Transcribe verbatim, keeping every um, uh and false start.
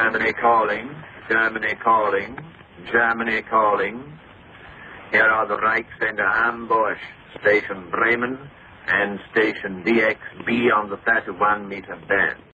Germany calling, Germany calling, Germany calling. Here are the Reichs under ambush, Station Bremen and Station D X B on the thirty-one meter band.